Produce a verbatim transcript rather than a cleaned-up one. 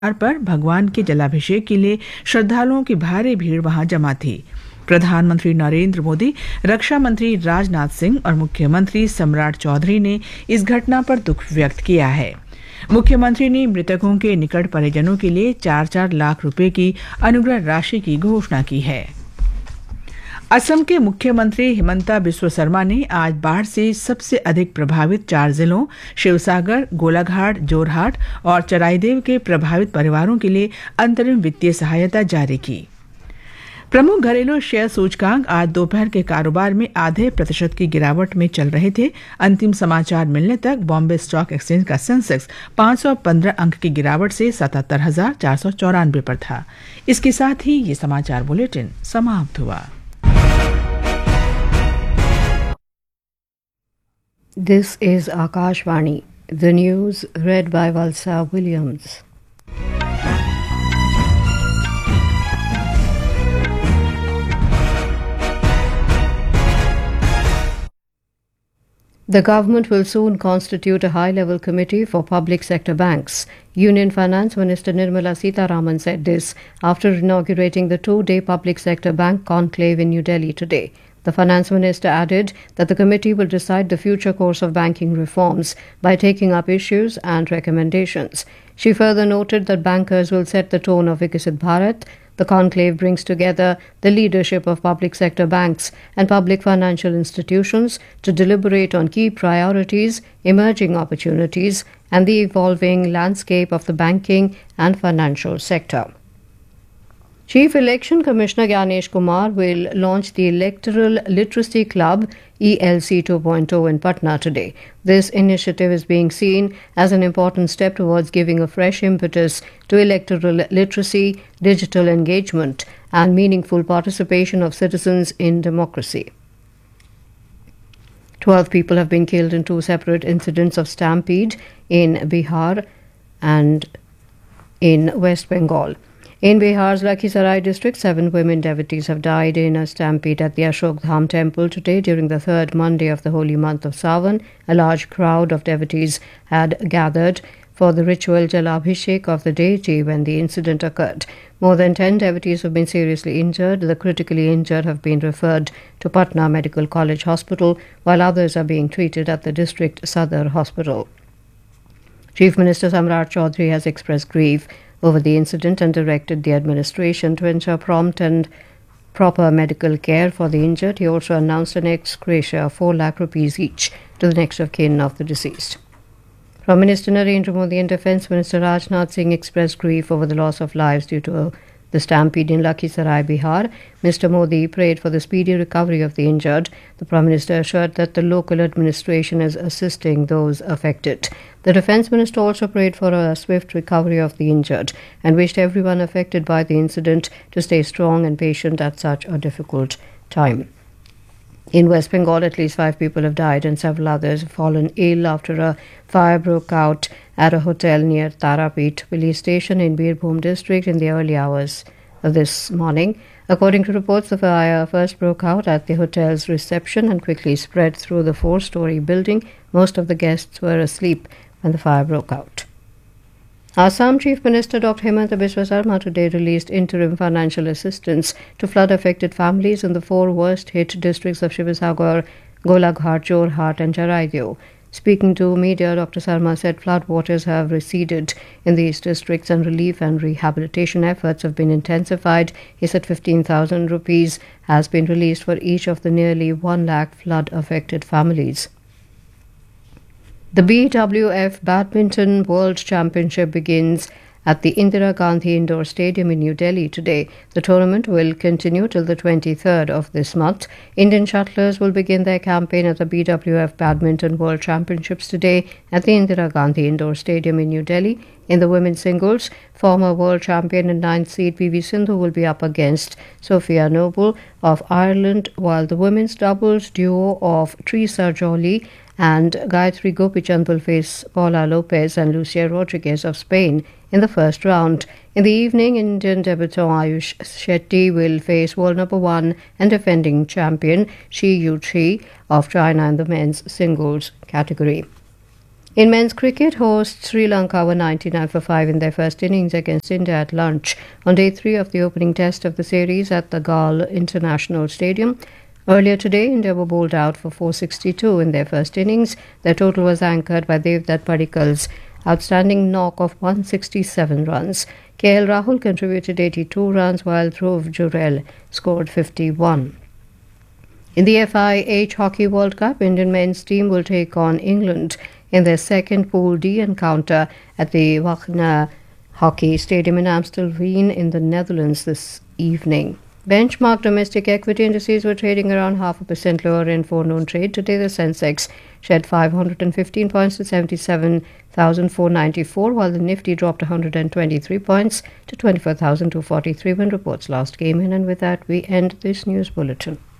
पर भगवान के जलाभिषेक के लिए श्रद्धालुओं की भारी भीड़ वहां जमा थी। प्रधानमंत्री नरेंद्र मोदी, रक्षा मंत्री राजनाथ सिंह और मुख्यमंत्री सम्राट चौधरी ने इस घटना पर दुख व्यक्त किया है। मुख्यमंत्री ने मृतकों के निकट परिजनों के लिए चार चार लाख रुपए की अनुग्रह राशि की घोषणा की है। असम के मुख्यमंत्री हिमंता बिस्वा शर्मा ने आज बाढ़ से सबसे अधिक प्रभावित चार जिलों शिवसागर, गोलाघाट, जोरहाट और चराईदेव के प्रभावित परिवारों के लिए अंतरिम वित्तीय सहायता जारी की। प्रमुख घरेलू शेयर सूचकांक आज दोपहर के कारोबार में आधे प्रतिशत की गिरावट में चल रहे थे। अंतिम समाचार मिलने तक बॉम्बे स्टॉक एक्सचेंज का सेंसेक्स पाँच सौ पंद्रह अंक की गिरावट से सतहत्तर हजार चार सौ चौरानवे पर था। इसके साथ ही ये समाचार बुलेटिन समाप्त हुआ। This is Akashvani, the news read by Valsa Williams. The government will soon constitute a high-level committee for public sector banks. Union Finance Minister Nirmala Sitharaman said this after inaugurating the two-day public sector bank conclave in New Delhi today. The finance minister added that the committee will decide the future course of banking reforms by taking up issues and recommendations. She further noted that bankers will set the tone of Viksit Bharat. The conclave brings together the leadership of public sector banks and public financial institutions to deliberate on key priorities, emerging opportunities, and the evolving landscape of the banking and financial sector. Chief Election Commissioner Gyanesh Kumar will launch the Electoral Literacy Club E L C two point oh in Patna today. This initiative is being seen as an important step towards giving a fresh impetus to electoral literacy, digital engagement, and meaningful participation of citizens in democracy. Twelve people have been killed in two separate incidents of stampede in Bihar and in West Bengal. In Bihar's Lakhisarai district, seven women devotees have died in a stampede at the Ashok Dham temple today during the third Monday of the holy month of Sawan. A large crowd of devotees had gathered for the ritual Jalabhishek of the deity when the incident occurred. More than ten devotees have been seriously injured. The critically injured have been referred to Patna Medical College Hospital, while others are being treated at the district Sadar Hospital. Chief Minister Samrat Chaudhary has expressed grief over the incident and directed the administration to ensure prompt and proper medical care for the injured. He also announced an ex gratia of four lakh rupees each to the next of kin of the deceased. Prime Minister Narendra Modi and Defence Minister Rajnath Singh expressed grief over the loss of lives due to the stampede in Lakhisarai, Bihar. Mister Modi prayed for the speedy recovery of the injured. The Prime Minister assured that the local administration is assisting those affected. The Defence Minister also prayed for a swift recovery of the injured and wished everyone affected by the incident to stay strong and patient at such a difficult time. In West Bengal, at least five people have died and several others have fallen ill after a fire broke out at a hotel near Tarapet police station in Birbhum district in the early hours of this morning. According to reports, the fire first broke out at the hotel's reception and quickly spread through the four-storey building. Most of the guests were asleep when the fire broke out. Assam Chief Minister Doctor Himanta Biswa Sarma today released interim financial assistance to flood-affected families in the four worst-hit districts of Shivasagar, Golaghat, Jorhat and Charaideo. Speaking to media, Doctor Sarma said floodwaters have receded in these districts and relief and rehabilitation efforts have been intensified. He said fifteen thousand rupees has been released for each of the nearly one lakh flood-affected families. The B W F Badminton World Championship begins at the Indira Gandhi Indoor Stadium in New Delhi today. The tournament will continue till the twenty-third of this month. Indian shuttlers will begin their campaign at the B W F Badminton World Championships today at the Indira Gandhi Indoor Stadium in New Delhi. In the women's singles, former world champion and ninth seed P V Sindhu will be up against Sophia Noble of Ireland, while the women's doubles duo of Teresa Jolie and Gayatri Gopichand will face Paula Lopez and Lucia Rodriguez of Spain in the first round. In the evening, Indian debutant Ayush Shetty will face world number one and defending champion Shi Yu Chi of China in the men's singles category. In men's cricket, hosts Sri Lanka were ninety-nine for five in their first innings against India at lunch on day three of the opening test of the series at the Galle International Stadium. Earlier today, India were bowled out for four sixty-two in their first innings. Their total was anchored by Devdutt Padikkal's outstanding knock of one sixty-seven runs. K L Rahul contributed eighty-two runs while Dhruv Jurel scored fifty-one. In the F I H Hockey World Cup, Indian men's team will take on England in their second Pool D encounter at the Wagner Hockey Stadium in Amstelveen in the Netherlands this evening. Benchmark domestic equity indices were trading around half a percent lower in forenoon trade. Today the Sensex shed five hundred fifteen points to seventy-seven thousand four hundred ninety-four, while the Nifty dropped one hundred twenty-three points to twenty-four thousand two hundred forty-three when reports last came in. And with that, we end this news bulletin.